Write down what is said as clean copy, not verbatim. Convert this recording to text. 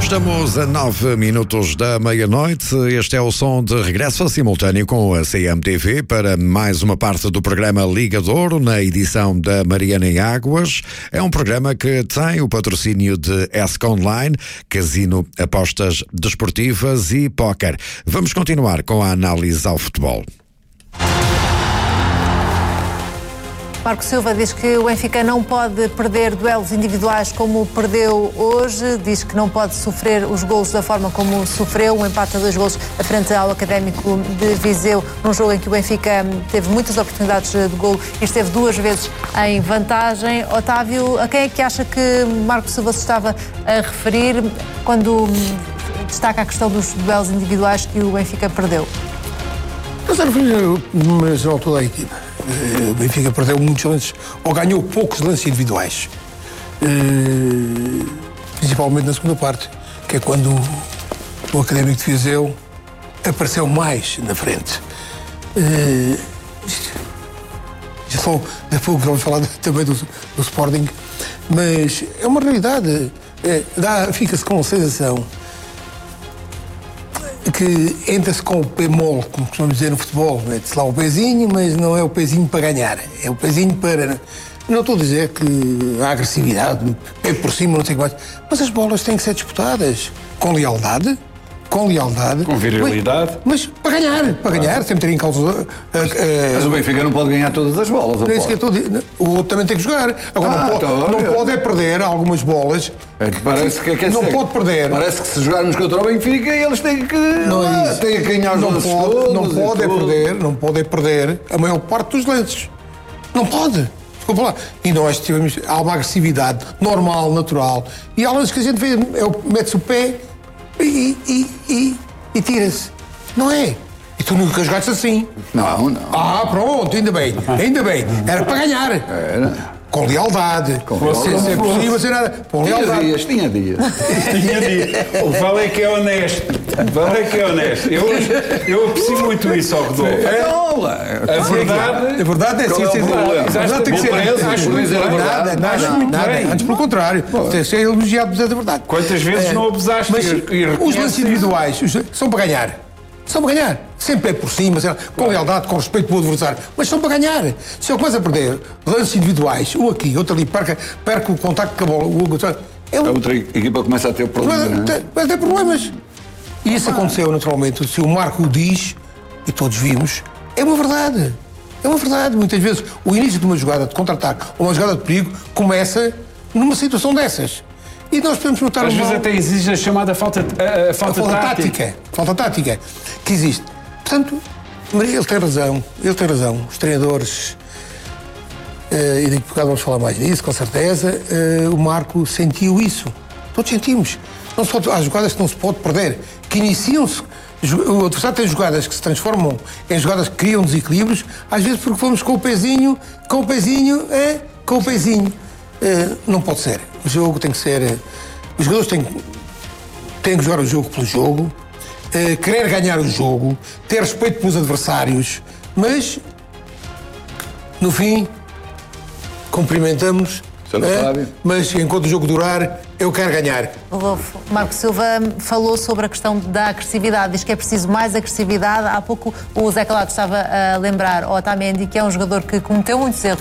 Estamos a 9 minutos da meia-noite. Este é o som de regresso a simultâneo com a CMTV para mais uma parte do programa Liga de Ouro, na edição da Mariana em Águas. É um programa que tem o patrocínio de ESC Online, casino, apostas desportivas e póquer. Vamos continuar com a análise ao futebol. Marco Silva diz que o Benfica não pode perder duelos individuais como perdeu hoje, diz que não pode sofrer os golos da forma como sofreu, um empate a 2 golos à frente ao Académico de Viseu, num jogo em que o Benfica teve muitas oportunidades de golo e esteve 2 vezes em vantagem. Otávio, a quem é que acha que Marco Silva se estava a referir quando destaca a questão dos duelos individuais que o Benfica perdeu? Mas não toda a equipa. O Benfica perdeu muitos lances, ou ganhou poucos lances individuais. Principalmente na segunda parte, que é quando o Académico de Viseu apareceu mais na frente. Já só da pouco vamos falar também do Sporting, mas é uma realidade. Fica-se com a sensação que entra-se com o pé mole, como costumamos dizer no futebol, mete-se lá o pezinho, mas não é o pezinho para ganhar, é o pezinho para... Não estou a dizer que a agressividade, pé por cima, não sei o que mais, mas as bolas têm que ser disputadas com lealdade, com virilidade. Mas para ganhar, sempre ter em causa... Mas o Benfica não pode ganhar todas as bolas. Não é isso que eu estou a dizer. O outro também tem que jogar. Agora não pode é perder algumas bolas. Parece que não pode perder. Parece que se jogarmos contra o Benfica, eles têm que ganhar os lances todos. Não pode perder a maior parte dos lances. Não pode. Desculpa lá. E nós tivemos uma agressividade normal, natural. E há lances que a gente vê, mete-se o pé e tira-se. Não é? E tu nunca jogaste assim. Não. Pronto, ainda bem. Era para ganhar. Era. Com lealdade. Sem possível ser nada. Com lealdade. Tinha dias. O Vale é que é honesto. Eu aprecio muito isso ao Rodolfo. A verdade é assim. A verdade tem que ser. Nada. Antes pelo contrário. Tem que ser elogiado da verdade. Quantas vezes não abusaste? Mas os lances individuais são para ganhar. Sempre é por cima, com lealdade, com respeito pelo adversário. Mas são para ganhar. Se eu começo a perder lances individuais, um aqui, outro ali, perco o contacto com a bola, a outra equipa começa a ter problemas. Vai ter problemas. E isso aconteceu naturalmente. Se o Marco o diz, e todos vimos, é uma verdade. É uma verdade. Muitas vezes o início de uma jogada de contra-ataque ou uma jogada de perigo começa numa situação dessas. E nós podemos notar... Às vezes até exige a chamada falta tática que existe. Portanto, ele tem razão. Os treinadores, e daqui a bocado vamos falar mais disso, com certeza, o Marco sentiu isso. Todos sentimos. Há jogadas que não se pode perder, que iniciam-se. O adversário tem jogadas que se transformam em jogadas que criam desequilíbrios, às vezes porque fomos com o pezinho. Não pode ser. O jogo tem que ser... Os jogadores têm que jogar o jogo pelo jogo, querer ganhar o jogo, ter respeito pelos adversários, mas, no fim, cumprimentamos, mas enquanto o jogo durar, eu quero ganhar. Rodolfo, Marco Silva falou sobre a questão da agressividade, diz que é preciso mais agressividade. Há pouco o Zé Calado estava a lembrar ao Otamendi, que é um jogador que cometeu muitos erros